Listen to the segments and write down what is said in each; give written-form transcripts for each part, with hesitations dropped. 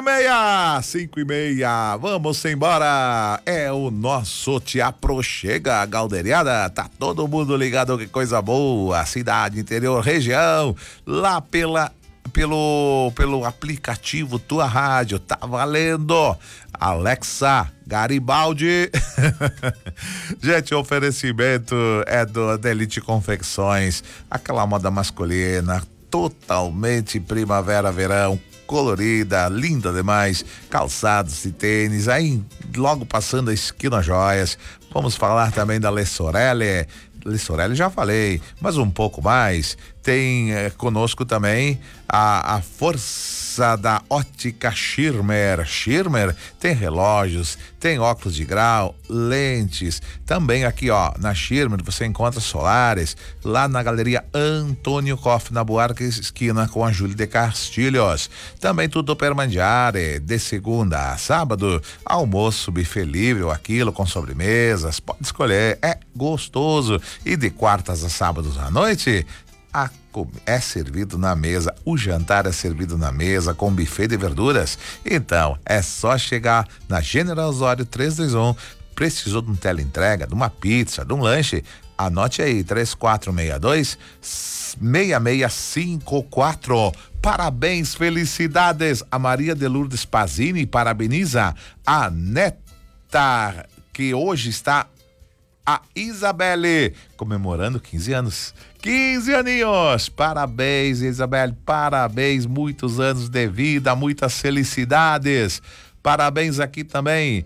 5:30, 5:30, vamos embora. É o nosso Te Aproxega, Galderiada. Tá todo mundo ligado, que coisa boa. Cidade, interior, região, lá pelo aplicativo Tua Rádio, tá valendo. Alexa, Garibaldi. Gente, o oferecimento é da Elite Confecções, aquela moda masculina, totalmente primavera-verão, colorida, linda demais, calçados e tênis, aí logo passando a esquina Joias. Vamos falar também da Le Sorelle já falei, mas um pouco mais. Tem conosco também a força da ótica Schirmer. Schirmer tem relógios, tem óculos de grau, lentes. Também aqui, ó, na Schirmer você encontra solares, lá na Galeria Antônio Koff, na Buarque esquina com a Júlia de Castilhos. Também tudo per mangiare, de segunda a sábado, almoço, buffet livre ou aquilo com sobremesas, pode escolher, é gostoso. E de quartas a sábados à noite, é servido na mesa, o jantar é servido na mesa com buffet de verduras. Então, é só chegar na General Osório 321, precisou de um teleentrega, de uma pizza, de um lanche, anote aí, 3462-6654. Parabéns, felicidades. A Maria de Lourdes Pazini parabeniza a neta, que hoje está a Isabelle, comemorando 15 anos. 15 aninhos! Parabéns, Isabelle, parabéns, muitos anos de vida, muitas felicidades. Parabéns aqui também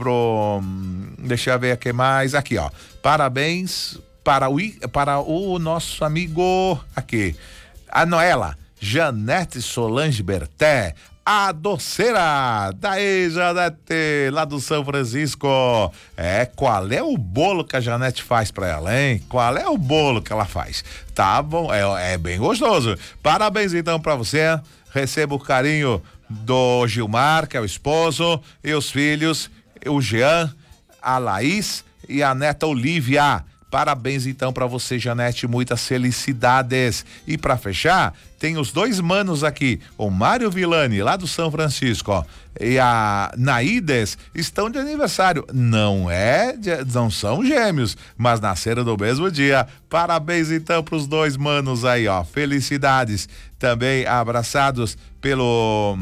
deixa eu ver aqui mais, aqui ó, parabéns para o nosso amigo aqui, a Noela Janete Solange Berté, a doceira. Daí, Janete, lá do São Francisco. Qual é o bolo que a Janete faz pra ela, hein? Qual é o bolo que ela faz? Tá bom, é bem gostoso. Parabéns então pra você. Receba o carinho do Gilmar, que é o esposo, e os filhos, o Jean, a Laís e a neta Olivia. Parabéns então pra você, Janete, muitas felicidades. E pra fechar, tem os dois manos aqui, o Mário Villani, lá do São Francisco, ó, e a Naides, estão de aniversário. Não são gêmeos, mas nasceram no mesmo dia. Parabéns então pros dois manos aí, ó. Felicidades. Também abraçados pelo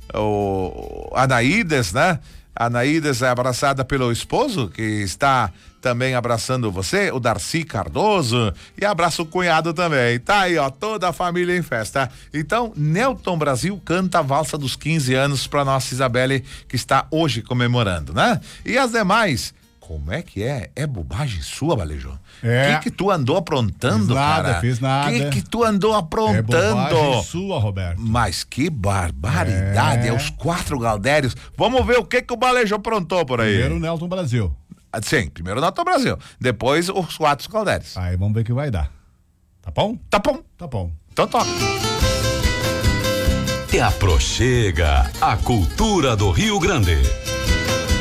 a Naides, né? A Naides é abraçada pelo esposo, que está também abraçando você, o Darcy Cardoso, e abraça o cunhado também. Tá aí, ó, toda a família em festa. Então, Nelton Brasil canta a valsa dos 15 anos pra nossa Isabelle, que está hoje comemorando, né? E as demais, como é que é? É bobagem sua, Balejo? Que tu andou aprontando, cara? Fiz nada. Que tu andou aprontando? É bobagem sua, Roberto. Mas que barbaridade, os 4 Galdérios. Vamos ver o que o Balejo aprontou por aí. Primeiro o Nelton Brasil. Sim, primeiro o Nelton Brasil. Depois os 4 Galdérios. Aí vamos ver o que vai dar. Tá bom? Tá bom. Tá bom. Então toca. Te Aproxega, a cultura do Rio Grande.